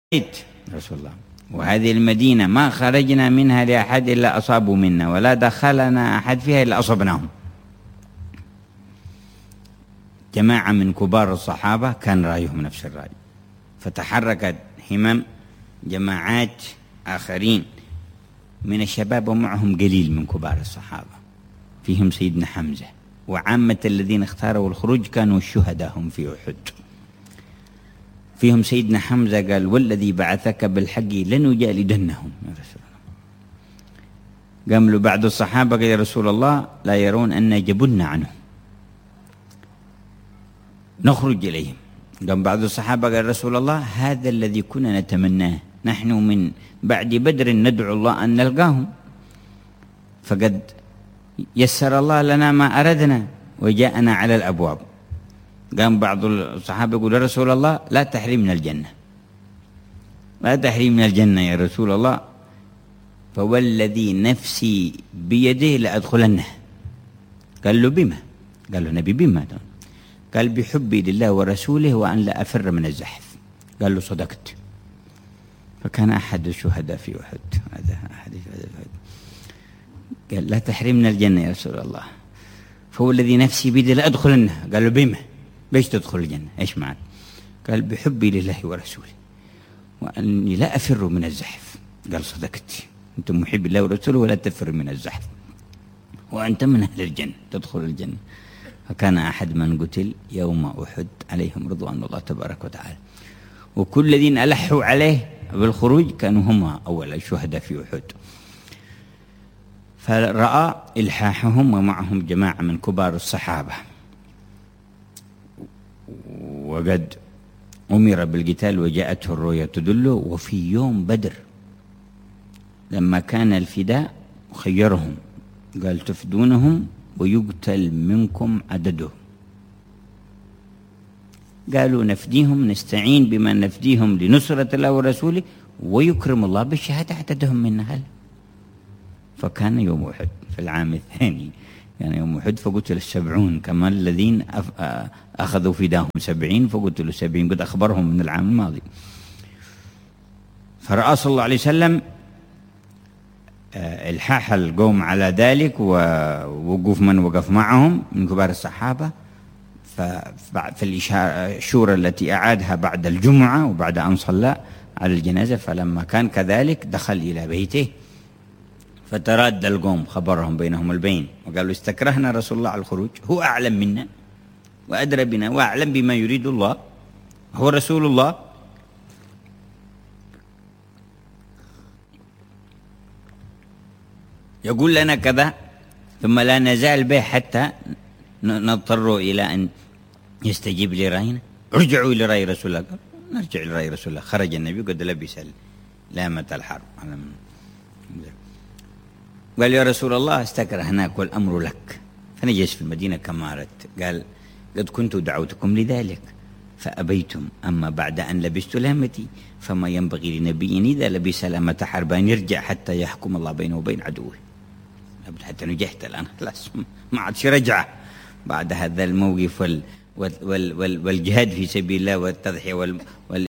بيت رسول الله، وهذه المدينة ما خرجنا منها لأحد إلا أصابوا منا، ولا دخلنا أحد فيها إلا أصبناهم. جماعة من كبار الصحابة كان رأيهم نفس الرأي، فتحركت همم جماعات آخرين من الشباب ومعهم قليل من كبار الصحابة، فيهم سيدنا حمزة، وعامة الذين اختاروا الخروج كانوا الشهداء هم في أحد. فيهم سيدنا حمزة قال: والذي بعثك بالحق لنجالدنهم يا رسول الله. قام له بعض الصحابة قال: يا رسول الله لا يرون أن جبنا عنهم، نخرج إليهم. قام بعض الصحابة قال: رسول الله هذا الذي كنا نتمناه، نحن من بعد بدر ندعو الله أن نلقاهم، فقد يسر الله لنا ما أردنا وجاءنا على الأبواب. قام بعض الصحابة يقول: يا رسول الله لا تحرمنا الجنة، لا تحرمنا الجنة يا رسول الله، فوالذي نفسي بيده لأدخلنه. قال له: بما؟ قال له: نبي بما؟ قال: بحبي لله ورسوله وأن لا أفر من الزحف. قال له: صدقت. فكان أحد الشهداء في أحد، هذا أحد الشهداء في أحد، قال: لا تحرمنا الجنة يا رسول الله، فوالذي نفسي بيده لأدخلنه. قال له: بما؟ ليش تدخل الجنة؟ إيش معك؟ قال: بحبي لله ورسوله وأني لا أفر من الزحف. قال: صدقت، أنت محب الله ورسوله ولا تفر من الزحف، وأنت من أهل الجنة تدخل الجنة. فكان أحد من قتل يوم أحد عليهم رضوان الله تبارك وتعالى، وكل الذين ألحوا عليه بالخروج كانوا هم أول الشهداء في أحد. فرأى إلحاحهم ومعهم جماعة من كبار الصحابة، وقد أمر بالقتال وجاءته الرؤيا تدله. وفي يوم بدر لما كان الفداء خيرهم، قال: تفدونهم ويقتل منكم عددهم. قالوا: نفديهم، نستعين بما نفديهم لنصرة الله ورسوله، ويكرم الله بالشهادة عددهم منا. هل فكان يوم أحد في العام الثاني، يعني يوم أحد فقتل 70، كما الذين أخذوا فداهم 70 فقتلوا 70، قد أخبرهم من العام الماضي. فرأى صلى الله عليه وسلم إلحاح القوم على ذلك ووقوف من وقف معهم من كبار الصحابة. في الشورى التي أعادها بعد الجمعة وبعد أن صلى على الجنازة، فلما كان كذلك دخل إلى بيته، فتراد القوم خبرهم بينهم البين، وقالوا: استكرهنا رسول الله على الخروج، هو أعلم منا وأدرى بنا وأعلم بما يريد الله، هو رسول الله. يقول لنا كذا، ثم لا نزال به حتى نضطر إلى أن يستجيب لرأينا. ارجعوا إلى رأي رسول الله. نرجع إلى رأي رسول الله. خرج النبي قد لبس لامة الحرب، قال: يا رسول الله استكرهناك والأمر لك، فنجلس في المدينة كما أردت. قال: قد كنت دعوتكم لذلك فأبيتم، أما بعد أن لبست لامتي فما ينبغي لنبي إذا لبس لامة حرب أن يرجع حتى يحكم الله بينه وبين عدوه. حتى نجحت الآن، خلاص ما عادش رجعة بعد هذا الموقف والجهاد في سبيل الله والتضحية